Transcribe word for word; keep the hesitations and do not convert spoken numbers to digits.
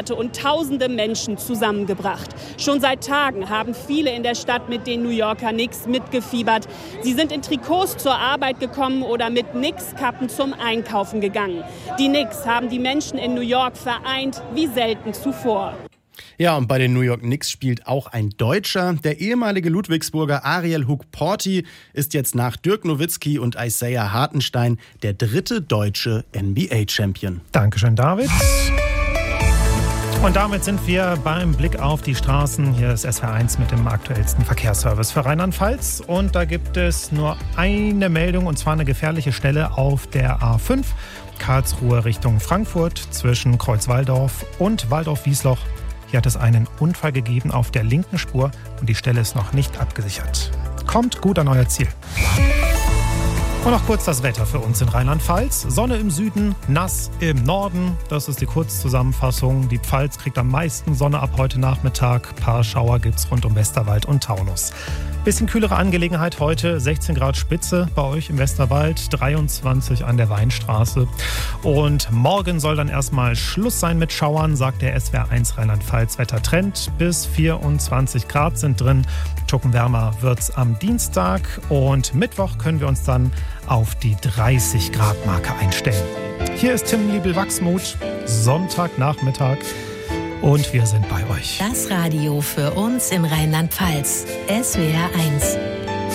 hatte und tausende Menschen zusammengebracht. Schon seit Tagen haben viele in der Stadt mit den New Yorker Knicks mitgefiebert. Sie sind in Trikots zur Arbeit gekommen oder mit Knicks-Kappen zum Einkaufen gegangen. Die Knicks haben die Menschen in New York vereint wie selten zuvor. Ja, und bei den New York Knicks spielt auch ein Deutscher. Der ehemalige Ludwigsburger Ariel Hukporti ist jetzt nach Dirk Nowitzki und Isaiah Hartenstein der dritte deutsche N B A-Champion. Dankeschön, David. Und damit sind wir beim Blick auf die Straßen. Hier ist S W R eins mit dem aktuellsten Verkehrsservice für Rheinland-Pfalz. Und da gibt es nur eine Meldung, und zwar eine gefährliche Stelle auf der A fünf. Karlsruhe Richtung Frankfurt zwischen Kreuz-Walldorf und Walldorf-Wiesloch. Hier hat es einen Unfall gegeben auf der linken Spur und die Stelle ist noch nicht abgesichert. Kommt gut an euer Ziel. Und noch kurz das Wetter für uns in Rheinland-Pfalz. Sonne im Süden, nass im Norden. Das ist die Kurzzusammenfassung. Die Pfalz kriegt am meisten Sonne ab heute Nachmittag. Ein paar Schauer gibt's rund um Westerwald und Taunus. Bisschen kühlere Angelegenheit heute. sechzehn Grad Spitze bei euch im Westerwald, dreiundzwanzig an der Weinstraße. Und morgen soll dann erstmal Schluss sein mit Schauern, sagt der S W R eins Rheinland-Pfalz Wettertrend. Bis vierundzwanzig Grad sind drin. Tucken wärmer wird's am Dienstag. Und Mittwoch können wir uns dann auf die dreißig Grad Marke einstellen. Hier ist Tim Liebel-Wachsmuth, Sonntagnachmittag. Und wir sind bei euch. Das Radio für uns in Rheinland-Pfalz. S W R eins.